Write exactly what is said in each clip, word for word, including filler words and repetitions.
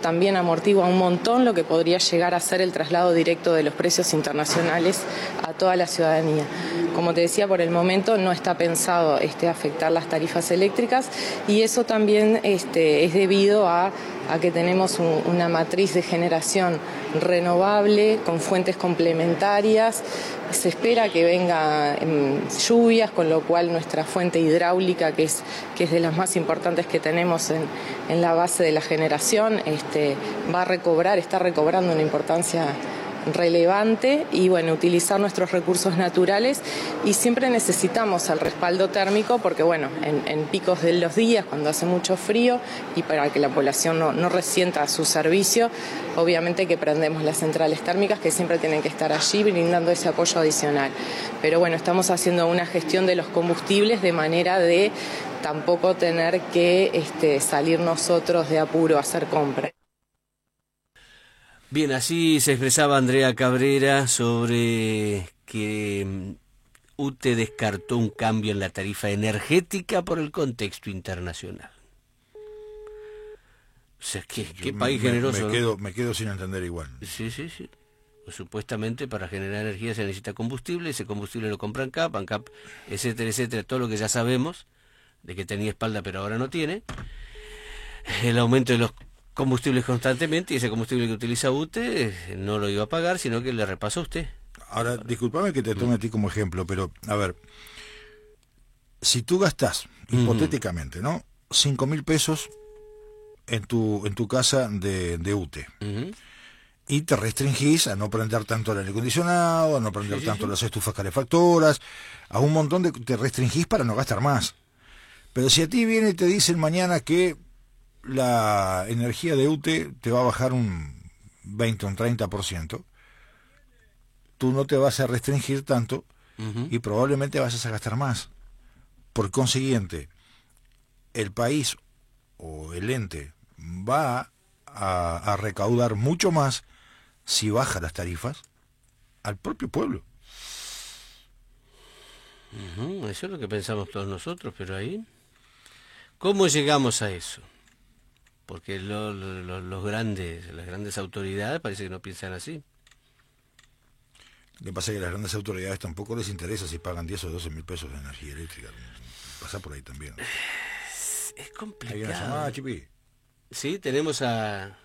también amortigua un montón lo que podría llegar a ser el traslado directo de los precios internacionales a toda la ciudadanía. Como te decía, por el momento no está pensado este, afectar las tarifas eléctricas, y eso también este, es debido a, a que tenemos un, una matriz de generación renovable con fuentes complementarias. Se espera que venga eh, lluvias, con lo cual nuestra fuente hidráulica, que es, que es de las más importantes que tenemos en, en la base de la generación, este, va a recobrar, está recobrando una importancia relevante, y bueno, utilizar nuestros recursos naturales, y siempre necesitamos el respaldo térmico porque bueno, en, en picos de los días, cuando hace mucho frío y para que la población no, no resienta su servicio, obviamente que prendemos las centrales térmicas, que siempre tienen que estar allí brindando ese apoyo adicional. Pero bueno, estamos haciendo una gestión de los combustibles de manera de tampoco tener que este, salir nosotros de apuro a hacer compras. Bien, así se expresaba Andrea Cabrera sobre que U T E descartó un cambio en la tarifa energética por el contexto internacional. O sea, qué, qué país me, generoso, me quedo, ¿no? me quedo sin entender igual. Sí, sí, sí. Pues supuestamente para generar energía se necesita combustible, ese combustible lo compran C A P, ANCAP, etcétera, etcétera, todo lo que ya sabemos, de que tenía espalda pero ahora no tiene. El aumento de los combustibles constantemente, y ese combustible que utiliza U T E no lo iba a pagar, sino que le repasó a usted. Ahora, discúlpame que te tome a ti como ejemplo, pero, a ver, si tú gastas, uh-huh. hipotéticamente, ¿no?, cinco mil pesos en tu en tu casa de, de U T E, uh-huh. y te restringís a no prender tanto el aire acondicionado, a no prender sí, tanto sí, sí. las estufas calefactoras, a un montón de... te restringís para no gastar más. Pero si a ti viene y te dicen mañana que la energía de U T E te va a bajar un veinte o un treinta por ciento, tú no te vas a restringir tanto, uh-huh. y probablemente vas a gastar más. Por consiguiente, el país o el ente va a, a recaudar mucho más si baja las tarifas al propio pueblo. Uh-huh. Eso es lo que pensamos todos nosotros, pero ahí, ¿cómo llegamos a eso? Porque lo, lo, los grandes, las grandes autoridades parece que no piensan así. Lo que pasa es que a las grandes autoridades tampoco les interesa si pagan diez o doce mil pesos de energía eléctrica. Pasa por ahí también. Es, es complicado. Hay una llamada, Chipi. Sí, tenemos a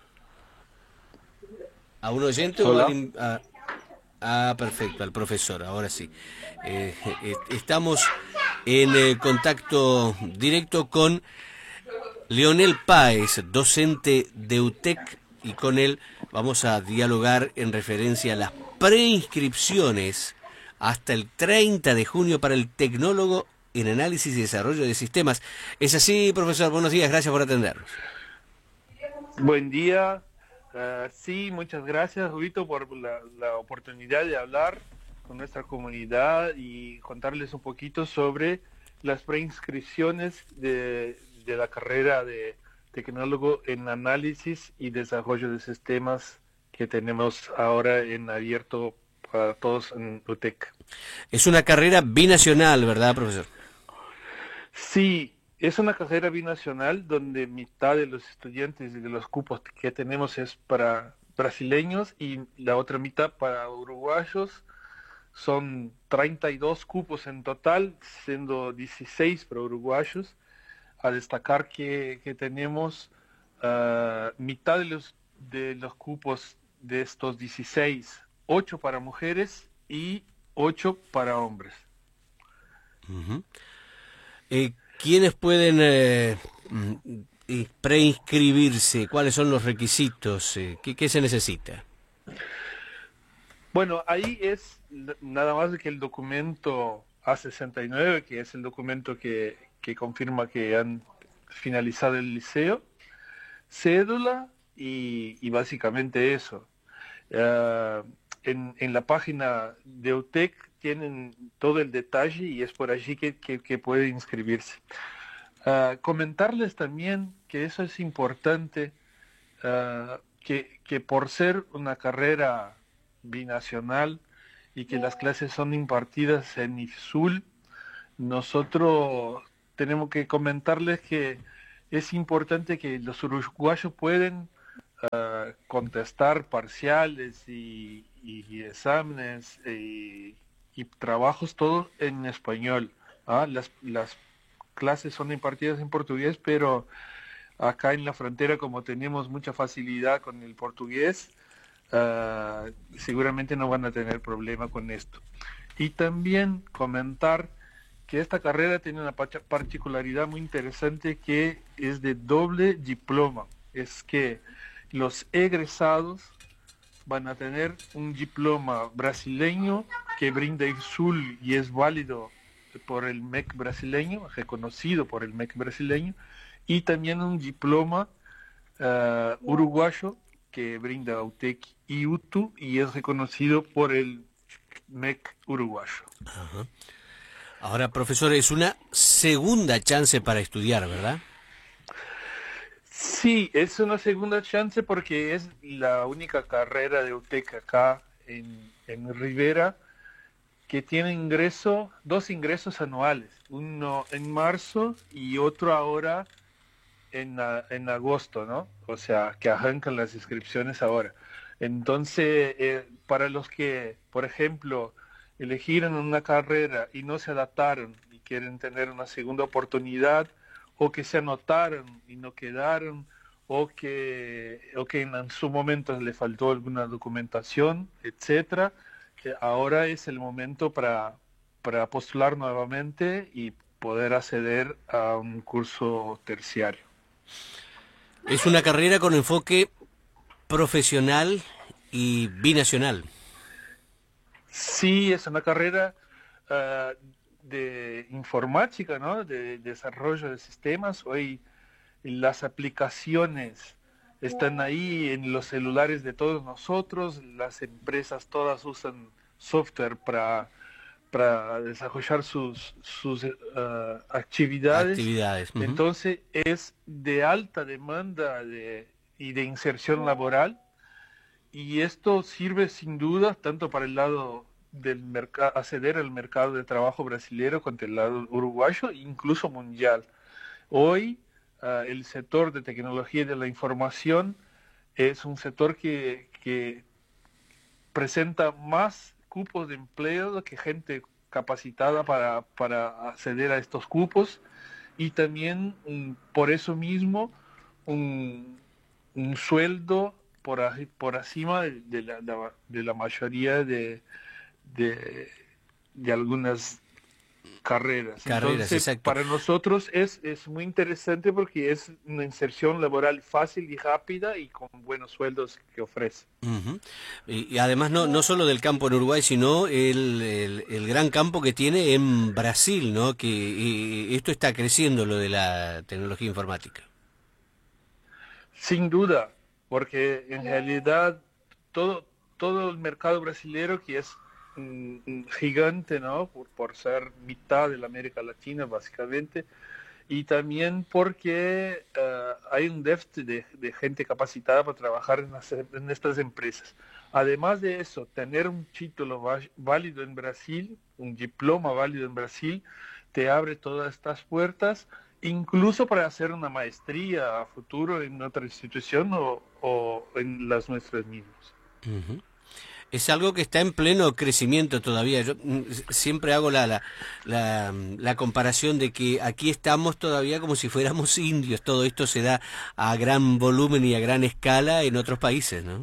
a un oyente. Hola. O al, a, ah, perfecto, al profesor, ahora sí. Eh, eh, estamos en eh, contacto directo con Leonel Páez, docente de U T E C, y con él vamos a dialogar en referencia a las preinscripciones hasta el treinta de junio para el tecnólogo en análisis y desarrollo de sistemas. ¿Es así, profesor? Buenos días, gracias por atendernos. Buen día. Uh, sí, muchas gracias, Rubito, por la, la oportunidad de hablar con nuestra comunidad y contarles un poquito sobre las preinscripciones de, de la carrera de tecnólogo en análisis y desarrollo de sistemas que tenemos ahora en abierto para todos en U T E C. Es una carrera binacional, ¿verdad, profesor? Sí, es una carrera binacional donde mitad de los estudiantes y de los cupos que tenemos es para brasileños y la otra mitad para uruguayos. Son treinta y dos cupos en total, siendo dieciséis para uruguayos. A destacar que, que tenemos uh, mitad de los, de los cupos de estos dieciséis, ocho para mujeres y ocho para hombres. Uh-huh. Eh, ¿Quiénes pueden eh, preinscribirse? ¿Cuáles son los requisitos? Eh, ¿qué, ¿Qué se necesita? Bueno, ahí es nada más que el documento A sesenta y nueve, que es el documento que, que confirma que han finalizado el liceo, cédula y, y básicamente eso. Uh, en, en la página de U T E C tienen todo el detalle y es por allí que, que, que puede inscribirse. Uh, comentarles también que eso es importante, uh, que, que por ser una carrera binacional y que las clases son impartidas en I F S U L, nosotros tenemos que comentarles que es importante que los uruguayos pueden uh, contestar parciales y, y, y exámenes y, y trabajos todos en español. ¿Ah? Las, las clases son impartidas en portugués, pero acá en la frontera, como tenemos mucha facilidad con el portugués, uh, seguramente no van a tener problema con esto. Y también comentar que esta carrera tiene una particularidad muy interesante, que es de doble diploma. Es que los egresados van a tener un diploma brasileño que brinda I F S U L y es válido por el M E C brasileño, reconocido por el M E C brasileño, y también un diploma uh, uruguayo que brinda U T E C y U T U y es reconocido por el M E C uruguayo. Ajá. Ahora, profesor, es una segunda chance para estudiar, ¿verdad? Sí, es una segunda chance porque es la única carrera de U T E C acá en, en Rivera que tiene ingreso, dos ingresos anuales, uno en marzo y otro ahora en, en agosto, ¿no? O sea, que arrancan las inscripciones ahora. Entonces, eh, para los que, por ejemplo, eligieron una carrera y no se adaptaron y quieren tener una segunda oportunidad, o que se anotaron y no quedaron, o que, o que en su momento le faltó alguna documentación, etcétera, eh, ahora es el momento para, para postular nuevamente y poder acceder a un curso terciario. Es una carrera con enfoque profesional y binacional. Sí, es una carrera uh, de informática, ¿no? De, de desarrollo de sistemas. Hoy las aplicaciones están ahí en los celulares de todos nosotros. Las empresas todas usan software para, para desarrollar sus, sus uh, actividades. Actividades. Uh-huh. Entonces es de alta demanda de, y de inserción laboral. Y esto sirve sin duda tanto para el lado del mercado, acceder al mercado de trabajo brasilero, contra el lado uruguayo, incluso mundial. Hoy uh, el sector de tecnología de la información es un sector que, que presenta más cupos de empleo que gente capacitada para, para acceder a estos cupos, y también um, por eso mismo un, un sueldo por, por encima de, de, la, de la mayoría de, de, de algunas carreras. Carreras, Entonces, exacto. Para nosotros es, es muy interesante porque es una inserción laboral fácil y rápida y con buenos sueldos que ofrece. Uh-huh. y, y además no, no solo del campo en Uruguay, sino el, el, el gran campo que tiene en Brasil, ¿no? Que y esto está creciendo, lo de la tecnología informática. Sin duda, porque en realidad todo, todo el mercado brasilero, que es un gigante, ¿no? Por, por ser mitad de la América Latina, básicamente, y también porque uh, hay un déficit de, de gente capacitada para trabajar en, las, en estas empresas. Además de eso, tener un título válido en Brasil, un diploma válido en Brasil, te abre todas estas puertas, incluso para hacer una maestría a futuro en otra institución o, o en las nuestras mismas. Uh-huh. Es algo que está en pleno crecimiento todavía. Yo siempre hago la, la, la, la comparación de que aquí estamos todavía como si fuéramos indios. Todo esto se da a gran volumen y a gran escala en otros países, ¿no?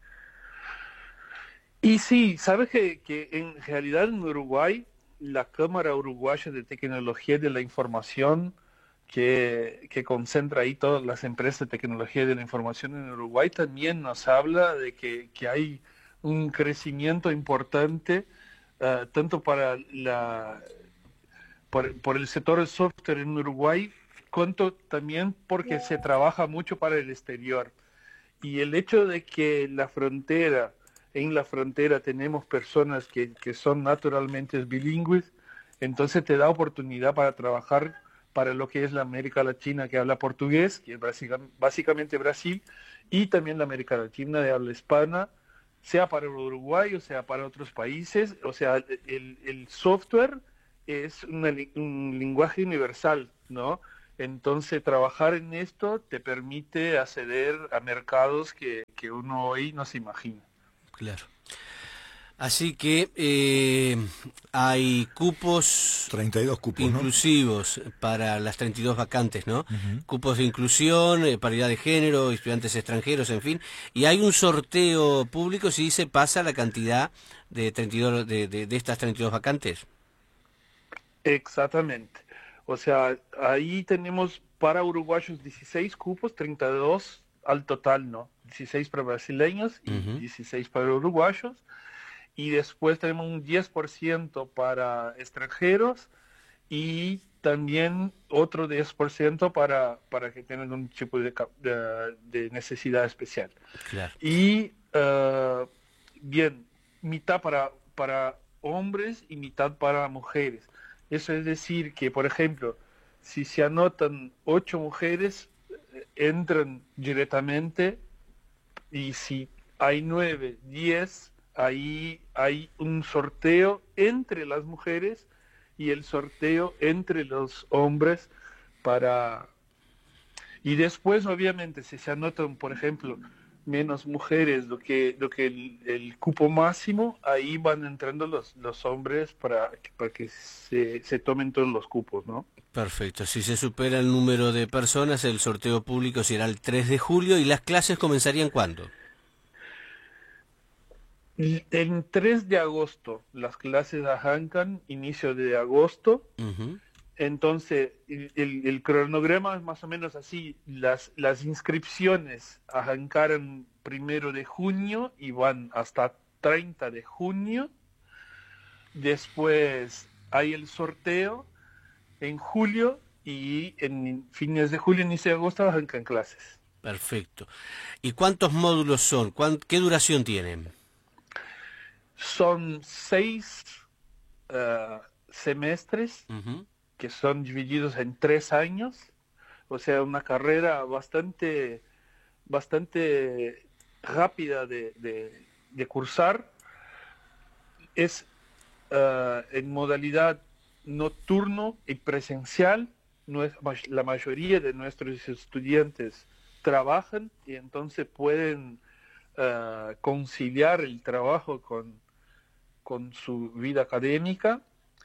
Y sí, sabes que, que en realidad en Uruguay, la Cámara Uruguaya de Tecnología de la Información, que, que concentra ahí todas las empresas de tecnología de la información en Uruguay, también nos habla de que, que hay un crecimiento importante, uh, tanto para la por, por el sector del software en Uruguay, cuanto también porque se trabaja mucho para el exterior. Y el hecho de que la frontera, en la frontera tenemos personas que, que son naturalmente bilingües, entonces te da oportunidad para trabajar para lo que es la América Latina que habla portugués, que es básicamente Brasil, y también la América Latina de habla hispana, sea para Uruguay o sea para otros países. O sea, el, el software es una, un lenguaje universal, ¿no? Entonces, trabajar en esto te permite acceder a mercados que, que uno hoy no se imagina. Claro. Así que eh, hay cupos treinta y dos cupos, inclusivos, ¿no?, para las treinta y dos vacantes, ¿no? Uh-huh. Cupos de inclusión, eh, paridad de género, estudiantes extranjeros, en fin. Y hay un sorteo público si se pasa la cantidad de, treinta y dos, de, de, de estas treinta y dos vacantes. Exactamente. O sea, ahí tenemos para uruguayos dieciséis cupos, treinta y dos al total, ¿no? dieciséis para brasileños y uh-huh. dieciséis para uruguayos. Y después tenemos un diez por ciento para extranjeros y también otro diez por ciento para, para que tengan un tipo de, de, de necesidad especial. Claro. Y uh, bien, mitad para, para hombres y mitad para mujeres. Eso es decir que, por ejemplo, si se anotan ocho mujeres, entran directamente, y si hay nueve, diez, ahí hay un sorteo entre las mujeres y el sorteo entre los hombres para... Y después, obviamente, si se anotan, por ejemplo, menos mujeres do que, do que el, el cupo máximo, ahí van entrando los, los hombres para, para que se, se tomen todos los cupos, ¿no? Perfecto. Si se supera el número de personas, el sorteo público será el tres de julio. ¿Y las clases comenzarían cuándo? En tres de agosto las clases arrancan, inicio de agosto. Uh-huh. Entonces el, el cronograma es más o menos así. Las, las inscripciones arrancaron primero de junio y van hasta treinta de junio. Después hay el sorteo en julio y en fines de julio, inicio de agosto arrancan clases. Perfecto. ¿Y cuántos módulos son? ¿Qué duración tienen? Son seis uh, semestres uh-huh. que son divididos en tres años, o sea, una carrera bastante, bastante rápida de, de, de cursar. Es uh, en modalidad nocturno y presencial. No es, la mayoría de nuestros estudiantes trabajan y entonces pueden uh, conciliar el trabajo con con su vida académica,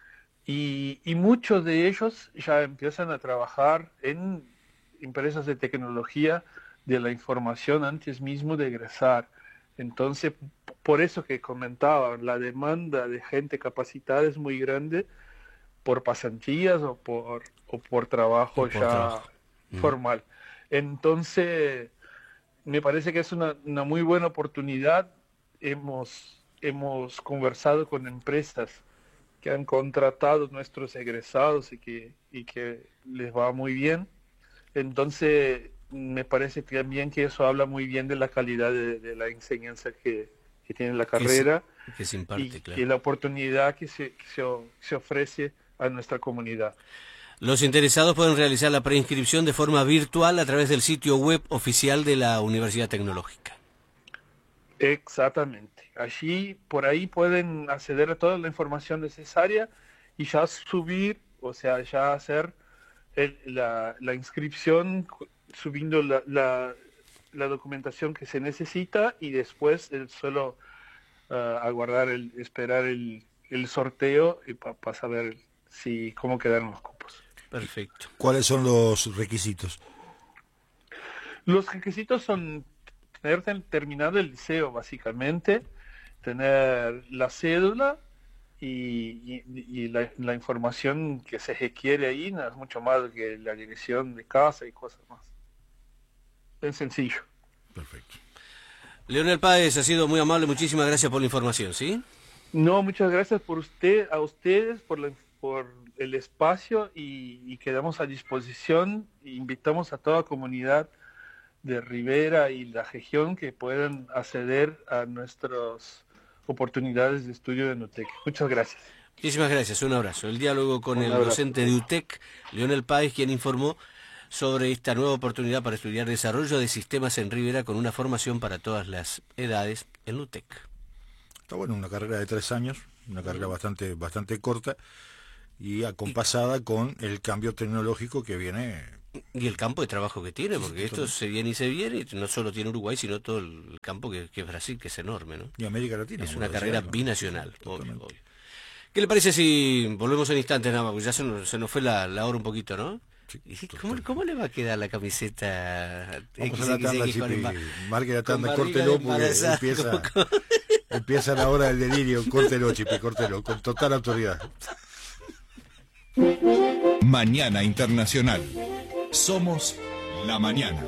y, y muchos de ellos ya empiezan a trabajar en empresas de tecnología de la información antes mismo de egresar. Entonces, por eso que comentaba, la demanda de gente capacitada es muy grande por pasantías o por, o por trabajo por ya trabajo. formal. Entonces, me parece que es una, una muy buena oportunidad. Hemos... Hemos conversado con empresas que han contratado nuestros egresados y que, y que les va muy bien. Entonces, me parece también que eso habla muy bien de la calidad de, de la enseñanza que, que tiene la carrera que se, que se imparte, y claro. que la oportunidad que se, que se, se ofrece a nuestra comunidad. Los interesados pueden realizar la preinscripción de forma virtual a través del sitio web oficial de la Universidad Tecnológica. Exactamente. Allí, por ahí pueden acceder a toda la información necesaria y ya subir, o sea, ya hacer el, la, la inscripción, subiendo la, la, la documentación que se necesita, y después el solo uh, aguardar, el, esperar el, el sorteo y para pa saber si cómo quedaron los cupos. Perfecto. ¿Cuáles son los requisitos? Los requisitos son tener terminado el liceo, básicamente, tener la cédula y, y, y la, la información que se requiere ahí, no es mucho más que la dirección de casa y cosas más. Es sencillo. Perfecto. Leonel Páez, ha sido muy amable, muchísimas gracias por la información, ¿sí? No, muchas gracias por usted, a ustedes por, la, por el espacio, y, y quedamos a disposición. Invitamos a toda comunidad de Rivera y la región que puedan acceder a nuestras oportunidades de estudio de UTEC. Muchas gracias. Muchísimas gracias, un abrazo. El diálogo con un el abrazo. docente de UTEC, Leonel Páez, quien informó sobre esta nueva oportunidad para estudiar desarrollo de sistemas en Rivera con una formación para todas las edades en UTEC. Está bueno, una carrera de tres años, una carrera bastante, bastante corta y acompasada con el cambio tecnológico que viene Y el campo de trabajo que tiene, porque esto se viene y se viene, y no solo tiene Uruguay, sino todo el campo que, que es Brasil, que es enorme, ¿no? Y América Latina. Es una carrera decía, binacional, ¿no? obvio, obvio. ¿Qué le parece si volvemos en instantes nada más? Porque ya se nos, se nos fue la, la hora un poquito, ¿no? Sí, ¿Cómo, ¿Cómo le va a quedar la camiseta? Vamos a la tanda, Chipi. Marque la tanda, córtelo, porque empieza, con... empieza la hora del delirio. Córtelo, Chipi, córtelo, con total autoridad. Mañana Internacional. Somos la mañana.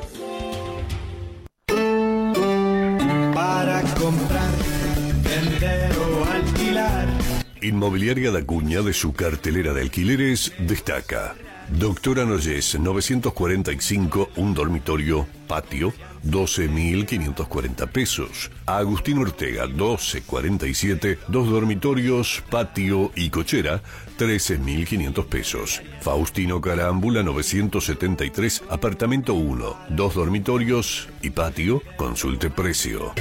Para comprar, vender o alquilar. Inmobiliaria Dacuña, de su cartelera de alquileres, destaca Doctora Noyes, novecientos cuarenta y cinco, un dormitorio, patio, doce mil quinientos cuarenta pesos. Agustín Ortega, doce cuarenta y siete, dos dormitorios, patio y cochera, trece mil quinientos pesos. Faustino Carámbula, novecientos setenta y tres, apartamento uno, dos dormitorios y patio, consulte precio.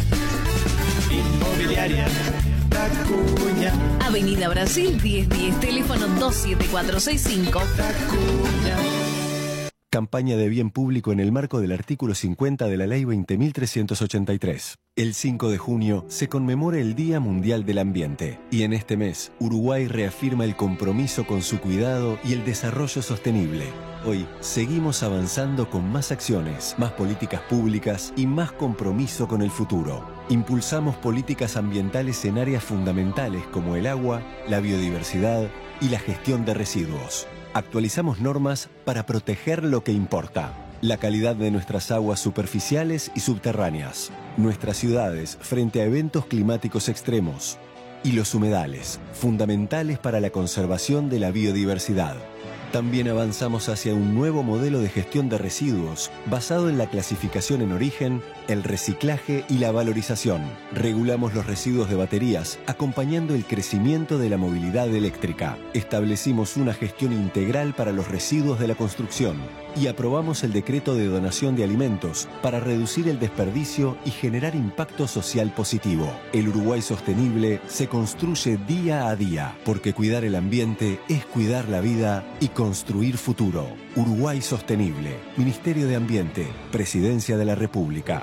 Inmobiliaria Dacuña. Avenida Brasil diez diez, teléfono dos siete cuatro seis cinco. Dacuña. Campaña de bien público en el marco del artículo cincuenta de la Ley veinte mil trescientos ochenta y tres. El cinco de junio se conmemora el Día Mundial del Ambiente y en este mes Uruguay reafirma el compromiso con su cuidado y el desarrollo sostenible. Hoy seguimos avanzando con más acciones, más políticas públicas y más compromiso con el futuro. Impulsamos políticas ambientales en áreas fundamentales como el agua, la biodiversidad y la gestión de residuos. Actualizamos normas para proteger lo que importa: la calidad de nuestras aguas superficiales y subterráneas, nuestras ciudades frente a eventos climáticos extremos y los humedales, fundamentales para la conservación de la biodiversidad. También avanzamos hacia un nuevo modelo de gestión de residuos basado en la clasificación en origen, el reciclaje y la valorización. Regulamos los residuos de baterías, acompañando el crecimiento de la movilidad eléctrica. Establecimos una gestión integral para los residuos de la construcción y aprobamos el decreto de donación de alimentos para reducir el desperdicio y generar impacto social positivo. El Uruguay sostenible se construye día a día, porque cuidar el ambiente es cuidar la vida y construir futuro. Uruguay Sostenible, Ministerio de Ambiente, Presidencia de la República.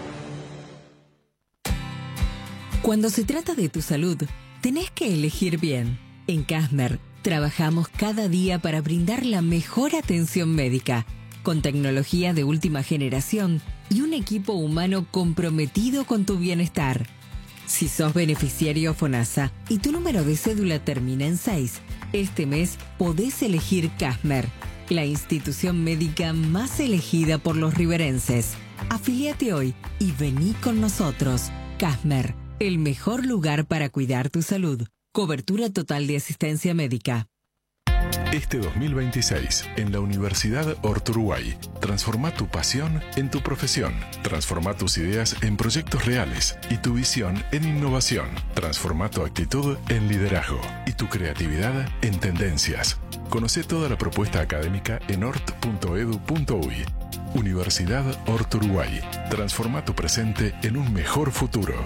Cuando se trata de tu salud, tenés que elegir bien. En Casmer, trabajamos cada día para brindar la mejor atención médica, con tecnología de última generación y un equipo humano comprometido con tu bienestar. Si sos beneficiario FONASA y tu número de cédula termina en seis, este mes podés elegir Casmer, la institución médica más elegida por los riverenses. Afíliate hoy y vení con nosotros. Casmer, el mejor lugar para cuidar tu salud. Cobertura total de asistencia médica. Este dos mil veintiséis, en la Universidad Hort Uruguay, transforma tu pasión en tu profesión. Transforma tus ideas en proyectos reales y tu visión en innovación. Transforma tu actitud en liderazgo y tu creatividad en tendencias. Conoce toda la propuesta académica en hort punto edu punto uy. Universidad Hort Uruguay. Transforma tu presente en un mejor futuro.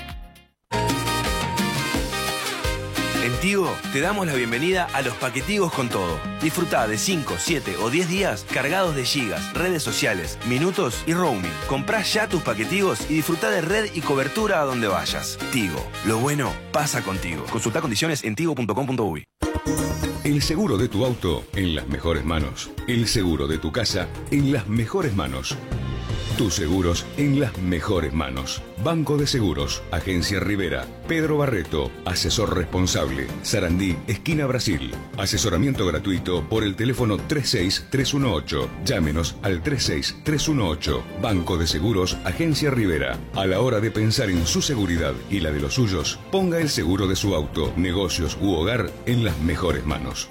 En Tigo te damos la bienvenida a los paquetigos con todo. Disfruta de cinco, siete o diez días cargados de gigas, redes sociales, minutos y roaming. Comprá ya tus paquetigos y disfruta de red y cobertura a donde vayas. Tigo, lo bueno pasa contigo. Consulta condiciones en tigo punto com punto uy. El seguro de tu auto en las mejores manos. El seguro de tu casa en las mejores manos. Tus seguros en las mejores manos. Banco de Seguros, Agencia Rivera, Pedro Barreto, asesor responsable, Sarandí, esquina Brasil. Asesoramiento gratuito por el teléfono tres seis tres uno ocho. Llámenos al tres seis tres uno ocho. Banco de Seguros, Agencia Rivera. A la hora de pensar en su seguridad y la de los suyos, ponga el seguro de su auto, negocios u hogar en las mejores manos.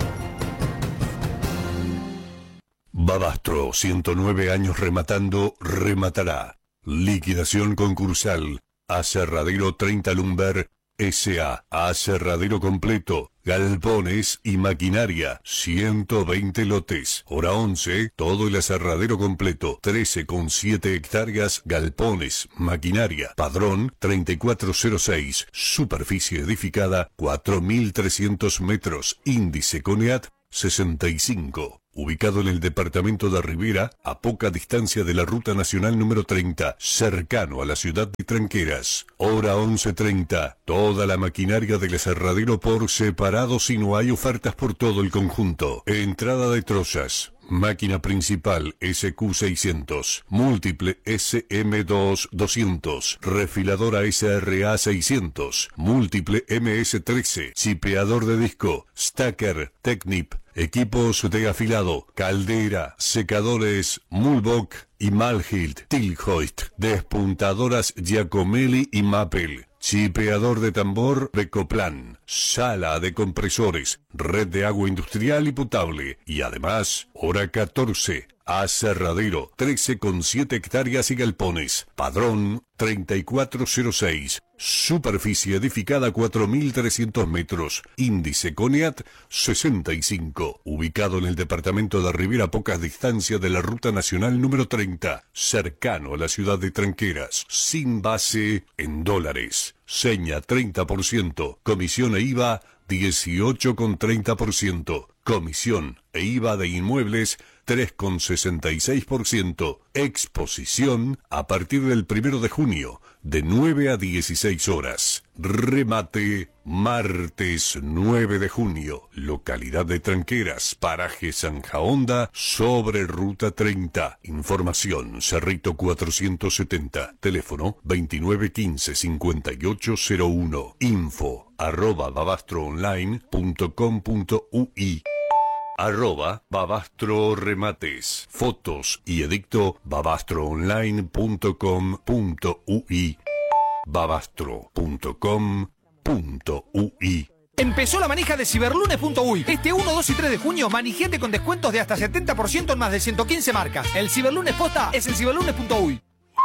Badastro, ciento nueve años rematando, rematará. Liquidación concursal. Aserradero treinta Lumber S A. Aserradero completo. Galpones y maquinaria. ciento veinte lotes. Hora once. Todo el aserradero completo. trece coma siete hectáreas. Galpones. Maquinaria. Padrón treinta y cuatro cero seis. Superficie edificada cuatro mil trescientos metros. Índice CONEAT sesenta y cinco. Ubicado en el departamento de Rivera, a poca distancia de la Ruta Nacional número treinta, cercano a la ciudad de Tranqueras. Hora once treinta. Toda la maquinaria del aserradero por separado si no hay ofertas por todo el conjunto. Entrada de trozas. Máquina principal S Q seiscientos, múltiple S M dos doscientos, refiladora S R A seiscientos, múltiple M S trece, chipeador de disco, stacker, Technip, equipos de afilado, caldera, secadores, Mulbach y Malhilt, Tilhoist, despuntadoras Giacomelli y Mappel, chipeador de tambor Becoplan, sala de compresores, red de agua industrial y potable, y además, hora catorce, aserradero, trece coma siete hectáreas y galpones, padrón treinta y cuatro cero seis, superficie edificada cuatro mil trescientos metros, índice CONEAT sesenta y cinco, ubicado en el departamento de Rivera a pocas distancias de la Ruta Nacional número treinta, cercano a la ciudad de Tranqueras, sin base en dólares, seña treinta por ciento, comisión e IVA dieciocho coma treinta por ciento, comisión e IVA de inmuebles tres coma sesenta y seis por ciento, exposición a partir del primero de junio, de nueve a dieciséis horas. Remate, martes nueve de junio, localidad de Tranqueras, paraje Zanja Honda, sobre Ruta treinta. Información, Cerrito cuatrocientos setenta, teléfono veintinueve quince cincuenta y ocho cero uno, info arroba babastroonline punto com punto ui. Arroba Babastro Remates. Fotos y edicto babastroonline punto com punto ui. babastro punto com punto ui. Empezó la manija de ciberlunes punto uy. Este uno, dos y tres de junio, manijete con descuentos de hasta setenta por ciento en más de ciento quince marcas. El ciberlunes posta es el ciberlunes punto uy.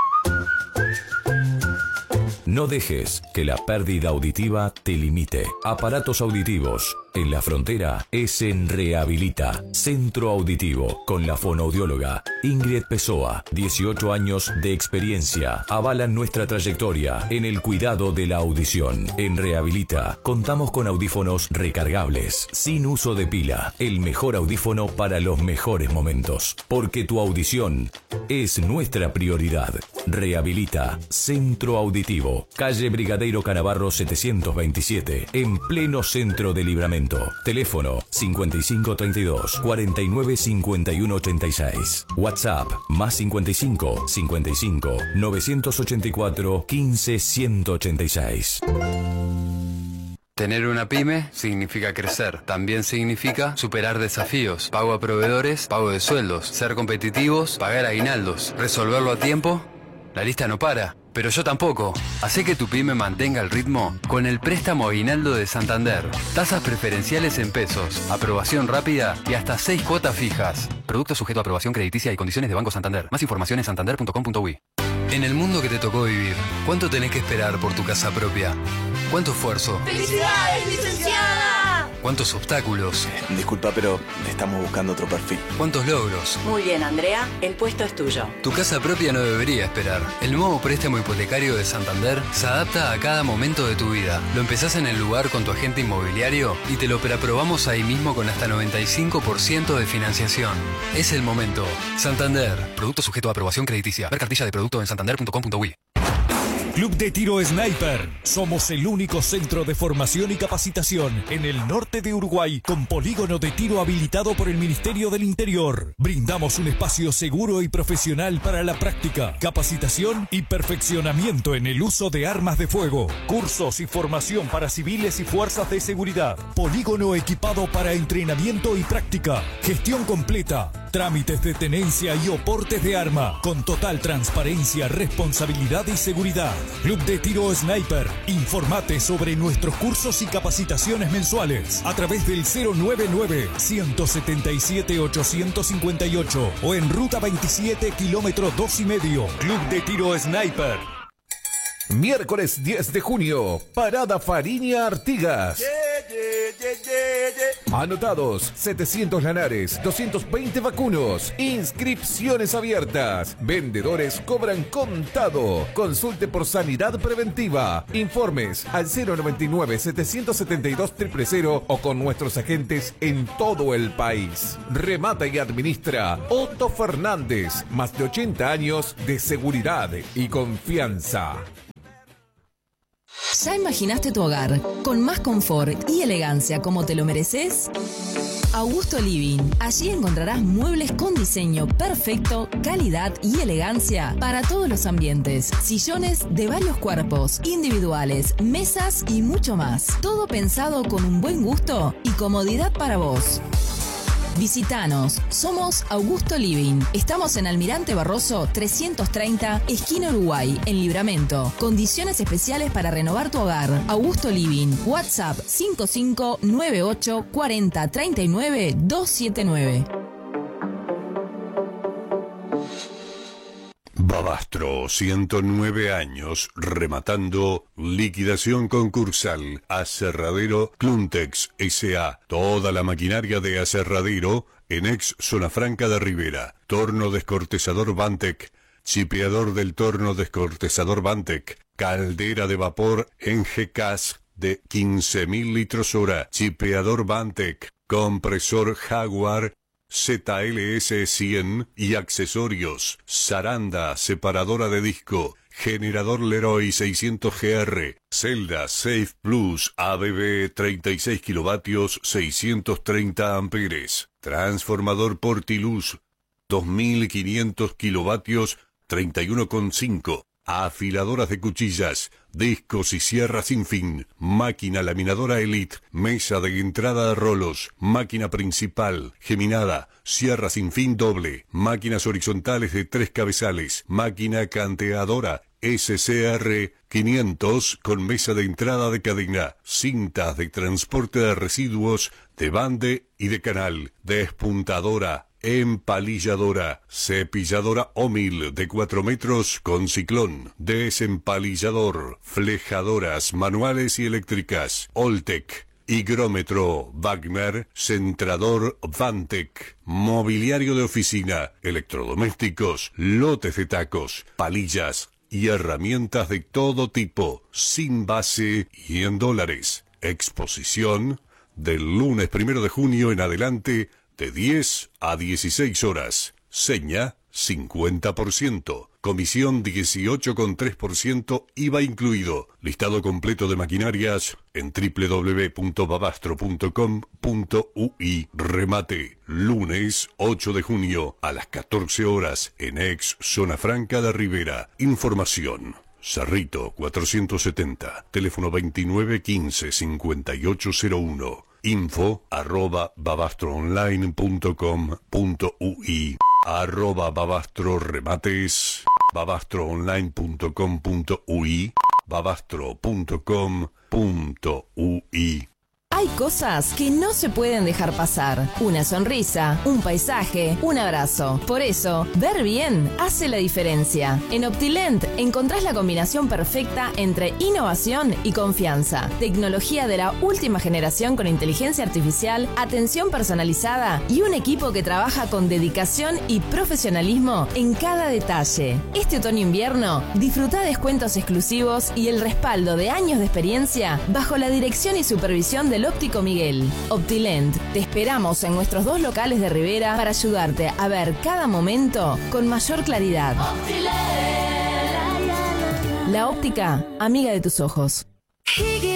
No dejes que la pérdida auditiva te limite. Aparatos auditivos. En la frontera es en Rehabilita, Centro Auditivo, con la fonoaudióloga Ingrid Pessoa. dieciocho años de experiencia avalan nuestra trayectoria en el cuidado de la audición. En Rehabilita contamos con audífonos recargables, sin uso de pila. El mejor audífono para los mejores momentos. Porque tu audición es nuestra prioridad. Rehabilita, Centro Auditivo, calle Brigadeiro Canavarro setecientos veintisiete, en pleno centro de Libramento. Teléfono cincuenta y cinco treinta y dos cuarenta y nueve cincuenta y uno ochenta y seis. WhatsApp más cincuenta y cinco cincuenta y cinco novecientos ochenta y cuatro quince ciento ochenta y seis. Tener una pyme significa crecer. También significa superar desafíos, pago a proveedores, pago de sueldos, ser competitivos, pagar aguinaldos, resolverlo a tiempo. La lista no para, pero yo tampoco. Hacé que tu pyme mantenga el ritmo con el préstamo aguinaldo de Santander. Tasas preferenciales en pesos, aprobación rápida y hasta seis cuotas fijas. Producto sujeto a aprobación crediticia y condiciones de Banco Santander. Más información en santander punto com punto uy. En el mundo que te tocó vivir, ¿cuánto tenés que esperar por tu casa propia? ¿Cuánto esfuerzo? ¡Felicidades, licenciada! ¿Cuántos obstáculos? Eh, disculpa, pero estamos buscando otro perfil. ¿Cuántos logros? Muy bien, Andrea. El puesto es tuyo. Tu casa propia no debería esperar. El nuevo préstamo hipotecario de Santander se adapta a cada momento de tu vida. Lo empezás en el lugar con tu agente inmobiliario y te lo preaprobamos ahí mismo con hasta noventa y cinco por ciento de financiación. Es el momento. Santander. Producto sujeto a aprobación crediticia. Ver cartilla de producto en santander punto com punto uy. Club de Tiro Sniper. Somos el único centro de formación y capacitación en el norte de Uruguay con polígono de tiro habilitado por el Ministerio del Interior. Brindamos un espacio seguro y profesional para la práctica, capacitación y perfeccionamiento en el uso de armas de fuego. Cursos y formación para civiles y fuerzas de seguridad. Polígono equipado para entrenamiento y práctica. Gestión completa. Trámites de tenencia y oportes de arma con total transparencia, responsabilidad y seguridad. Club de Tiro Sniper. Informate sobre nuestros cursos y capacitaciones mensuales a través del cero nueve nueve, uno siete siete, ocho cinco ocho o en Ruta veintisiete, kilómetro dos y medio. Club de Tiro Sniper. Miércoles diez de junio, Parada Fariña Artigas. Yeah, yeah, Anotados, setecientos lanares, doscientos veinte vacunos. Inscripciones abiertas. Vendedores cobran contado. Consulte por sanidad preventiva. Informes al cero noventa y nueve, setecientos setenta y dos, cero cero cero o con nuestros agentes en todo el país. Remata y administra Otto Fernández. Más de ochenta años de seguridad y confianza. ¿Ya imaginaste tu hogar con más confort y elegancia como te lo mereces? Augusto Living. Allí encontrarás muebles con diseño perfecto, calidad y elegancia para todos los ambientes. Sillones de varios cuerpos, individuales, mesas y mucho más. Todo pensado con un buen gusto y comodidad para vos. Visítanos, somos Augusto Living. Estamos en Almirante Barroso trescientos treinta, esquina Uruguay, en Libramento. Condiciones especiales para renovar tu hogar. Augusto Living. WhatsApp cinco cinco nueve ocho cuatro cero tres nueve dos siete nueve. Babastro, ciento nueve años, rematando, liquidación concursal, Aserradero Cluntex S A Toda la maquinaria de aserradero en ex Zona Franca de Rivera. Torno descortezador Vantec, chipeador del torno descortezador Vantec, caldera de vapor en G C A S de quince mil litros hora, chipeador Vantec, compresor Jaguar Z L S cien y accesorios, zaranda, separadora de disco, generador Leroy seiscientos G R, celda Safe Plus A B B treinta y seis kilovatios, seiscientos treinta amperes, transformador Portiluz dos mil quinientos kilovatios, treinta y uno coma cinco, afiladoras de cuchillas, discos y sierras sin fin, máquina laminadora Elite, mesa de entrada de rolos, máquina principal, geminada, sierra sin fin doble, máquinas horizontales de tres cabezales, máquina canteadora S C R quinientos con mesa de entrada de cadena, cintas de transporte de residuos, de bande y de canal, despuntadora, empalilladora, cepilladora Omil de cuatro metros con ciclón, desempalillador, flejadoras manuales y eléctricas, Oltec, higrómetro Wagner, centrador Vantec, mobiliario de oficina, electrodomésticos, lotes de tacos, palillas y herramientas de todo tipo, sin base y en dólares. Exposición del lunes primero de junio en adelante, de diez a dieciséis horas. Seña cincuenta por ciento. Comisión dieciocho coma tres por ciento I V A incluido. Listado completo de maquinarias en doble u doble u doble u punto babastro punto com punto u i. Remate. Lunes ocho de junio a las catorce horas en ex Zona Franca de Rivera. Información. Cerrito cuatrocientos setenta. Teléfono veintinueve quince cincuenta y ocho cero uno. Info arroba babastroonline punto com punto u i, arroba babastro remates, babastroonline punto com punto u i, babastro punto com punto u i. Hay cosas que no se pueden dejar pasar. Una sonrisa, un paisaje, un abrazo. Por eso, ver bien hace la diferencia. En Optilent encontrás la combinación perfecta entre innovación y confianza. Tecnología de la última generación con inteligencia artificial, atención personalizada y un equipo que trabaja con dedicación y profesionalismo en cada detalle. Este otoño-invierno, disfruta descuentos exclusivos y el respaldo de años de experiencia bajo la dirección y supervisión del Óptico Miguel. Optilent, te esperamos en nuestros dos locales de Rivera para ayudarte a ver cada momento con mayor claridad. La óptica, amiga de tus ojos.